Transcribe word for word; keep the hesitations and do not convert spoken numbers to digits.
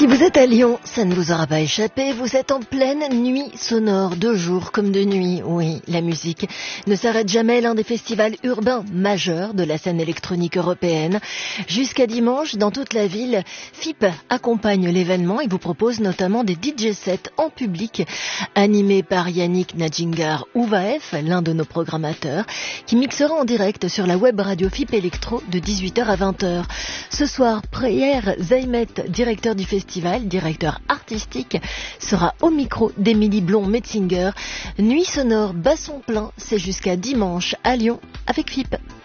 vous êtes à Lyon, ça ne vous aura pas échappé, vous êtes en pleine nuit sonore, de jour comme de nuit. Oui, la musique ne s'arrête jamais, l'un des festivals urbains majeurs de la scène électronique européenne. Jusqu'à dimanche, dans toute la ville, F I P accompagne l'événement et vous propose notamment des D J sets en public, animés par Yannick Nadjingar Ouvaef, l'un de nos programmateurs, qui mixera en direct sur la web radio F I P Electro de dix-huit heures à vingt heures. Ce soir, Pierre Zaimet, directeur du festival, directeur artistique, sera au micro d'Émilie Blond-Metzinger. Nuit sonore, basson plein, c'est jusqu'à dimanche à Lyon avec F I P.